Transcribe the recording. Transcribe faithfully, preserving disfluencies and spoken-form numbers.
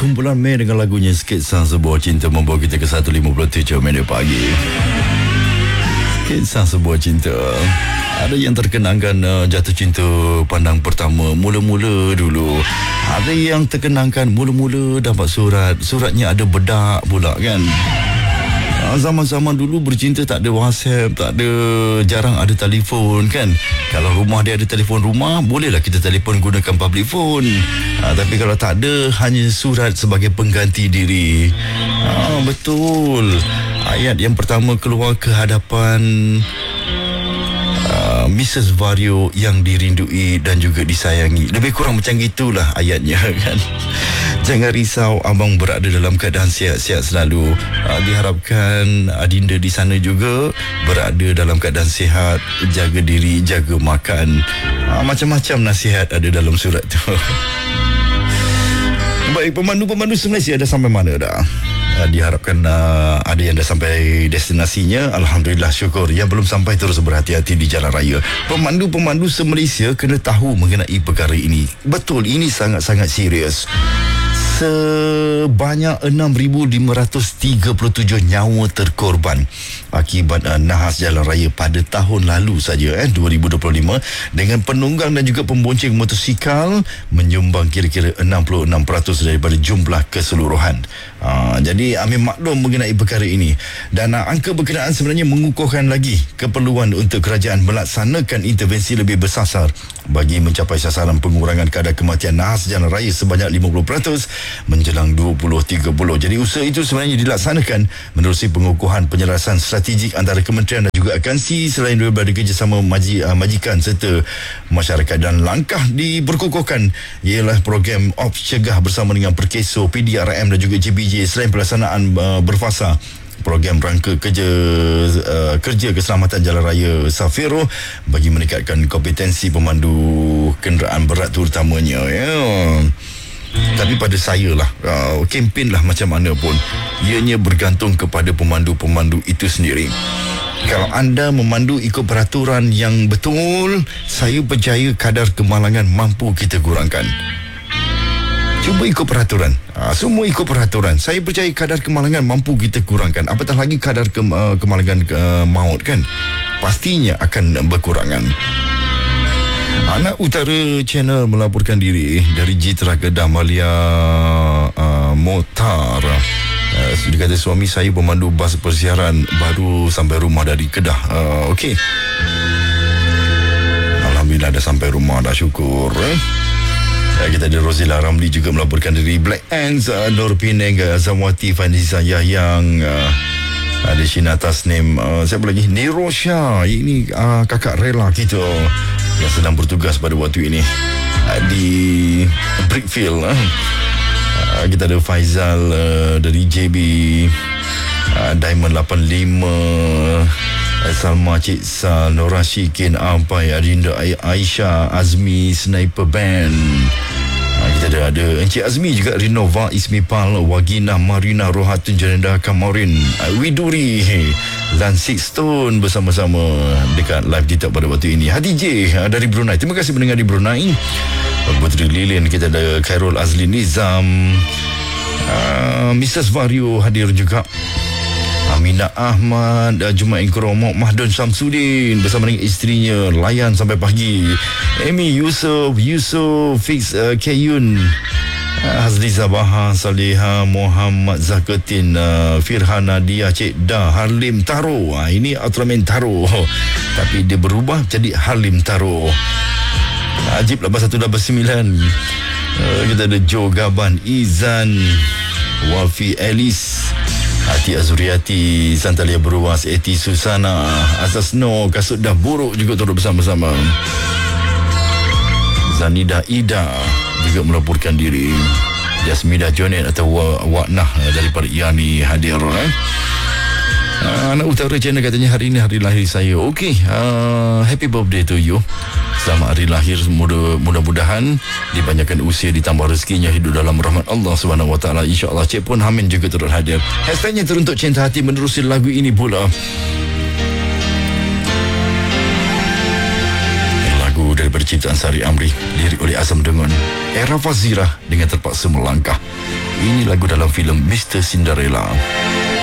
kumpulan Mei dengan lagunya Sketsa Sebuah Cinta membawa kita ke seratus lima puluh tujuh minit pagi. Sketsa Sebuah Cinta. Ada yang terkenangkan uh, jatuh cinta pandang pertama, mula-mula dulu. Ada yang terkenangkan mula-mula dapat surat, suratnya ada bedak pula kan. Zaman-zaman dulu bercinta tak ada WhatsApp, tak ada, jarang ada telefon kan. Kalau rumah dia ada telefon rumah, bolehlah kita telefon gunakan public phone. Ha, tapi kalau tak ada, hanya surat sebagai pengganti diri. Ha, betul. Ayat yang pertama keluar ke hadapan uh, Missus Vario yang dirindui dan juga disayangi. Lebih kurang macam itulah ayatnya kan. Jangan risau, abang berada dalam keadaan sihat-sihat selalu. Uh, diharapkan adinda di sana juga berada dalam keadaan sihat, jaga diri, jaga makan. Uh, macam-macam nasihat ada dalam surat tu. Baik, pemandu-pemandu Malaysia dah sampai mana dah? Uh, diharapkan uh, ada yang dah sampai destinasinya. Alhamdulillah, syukur. Yang belum sampai terus berhati-hati di jalan raya. Pemandu-pemandu se-Malaysia kena tahu mengenai perkara ini. Betul, ini sangat-sangat serius. Sebanyak enam ribu lima ratus tiga puluh tujuh nyawa terkorban akibat uh, nahas jalan raya pada tahun lalu saja eh dua ribu dua puluh lima, dengan penunggang dan juga pembonceng motosikal menyumbang kira-kira enam puluh enam peratus daripada jumlah keseluruhan. Uh, jadi ambil maklum mengenai perkara ini, dan uh, angka berkenaan sebenarnya mengukuhkan lagi keperluan untuk kerajaan melaksanakan intervensi lebih bersasar bagi mencapai sasaran pengurangan kadar kematian nahas jalan raya sebanyak lima puluh peratus menjelang dua ribu tiga puluh. Jadi usaha itu sebenarnya dilaksanakan menerusi pengukuhan penyelarasan strategik antara kementerian dan juga agensi selain daripada kerjasama maji, uh, majikan serta masyarakat. Dan langkah diberkukuhkan ialah program Ops Cegah bersama dengan Perkeso, P D R M dan juga J B J selain pelaksanaan uh, berfasa program rangka kerja uh, kerja keselamatan jalan raya Safiro bagi meningkatkan kompetensi pemandu kenderaan berat terutamanya ya. Tapi pada saya lah, uh, kempen lah macam mana pun, ianya bergantung kepada pemandu-pemandu itu sendiri. Kalau anda memandu ikut peraturan yang betul, saya percaya kadar kemalangan mampu kita kurangkan. Cuba ikut peraturan, uh, semua ikut peraturan. Saya percaya kadar kemalangan mampu kita kurangkan. Apatah lagi kadar ke, uh, kemalangan uh, maut kan, pastinya akan berkurangan. Anak Utara Channel melaporkan diri dari Jitra Kedah Malia uh, Motar. Uh, dia kata suami saya pemandu bas persiaran baru sampai rumah dari Kedah. Uh, Okey. Alhamdulillah dah sampai rumah, dah syukur. Eh? Uh, kita ada Rozila Ramli juga melaporkan diri. Black Ants, uh, Nur Penang, uh, Zamwati Faniza Yahyang, uh, ada Shina Tasnim, uh, siapa lagi? Nirosha. Ini uh, kakak rela kita yang sedang bertugas pada waktu ini uh, di Brickfield. Uh. Uh, kita ada Faizal uh, dari J B, uh, Diamond lapan lima, uh, Salma Cik Sal, Nora Shikin, Ampai, Adinda Aisyah, Azmi, Sniper Band. Uh, kita ada, ada Encik Azmi juga, Rinova, Ismi Pal, Wagina, Marina, Rohatun, Janenda, Kamarin, uh, Widuri dan Six Stone bersama-sama dekat live kita pada waktu ini. Hadi J uh, dari Brunei. Terima kasih mendengar di Brunei. Putri Lilin, kita ada Khairul Azli Nizam, uh, Missus Vario hadir juga. Aminah Ahmad, uh, Jumain Kromo, Mahdun Syamsuddin bersama dengan isterinya layan sampai pagi. Amy Yusof, Yusof, Fix uh, Kayun, uh, Hazli Zabaha, Saliha, Muhammad Zakatin, uh, Firhan Nadia, Cik Da, Harlim Taro. Uh, ini Ultraman Taro, tapi dia berubah jadi Harlim Taro. Ajib lapan satu lapan sembilan. uh, Kita ada Joe Gaban, Izan, Wafi Elis, Hati Azuriati, Santalia Beruas, Eti Susana, Asas No, Kasut Dah Buruk juga turut bersama-sama. Zanida Ida juga melaporkan diri. Jasmida Jonet atau Waknah daripada Yani hadir. eh? Uh, Anak Utara Channel katanya hari ini hari lahir saya. Okey, uh, happy birthday to you. Selamat hari lahir, mudah, mudah-mudahan dibanyakan usia, ditambah rezekinya, hidup dalam rahmat Allah Subhanahu Wa Taala. InsyaAllah. Cik pun Hamin juga turut hadir. Hashtagnya teruntuk cinta hati menerusi lagu ini pula. Lagu daripada daripada ciptaan Sari Amri, lirik oleh Azam Dengon. Era Fazira dengan Terpaksa Melangkah. Ini lagu dalam filem Mister Cinderella.